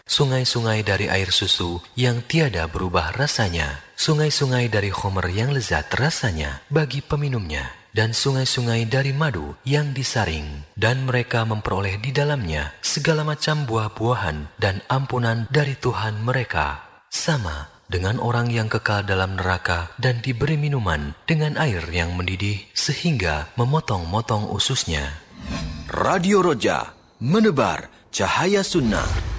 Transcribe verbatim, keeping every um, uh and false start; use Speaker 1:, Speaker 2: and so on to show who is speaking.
Speaker 1: sungai-sungai dari air susu yang tiada berubah rasanya, sungai-sungai dari khomer yang lezat rasanya bagi peminumnya, dan sungai-sungai dari madu yang disaring, dan mereka memperoleh di dalamnya segala macam buah-buahan dan ampunan dari Tuhan mereka, sama dengan orang yang kekal dalam neraka dan diberi minuman dengan air yang mendidih sehingga memotong-motong ususnya.
Speaker 2: Radio Roja, menebar cahaya sunnah.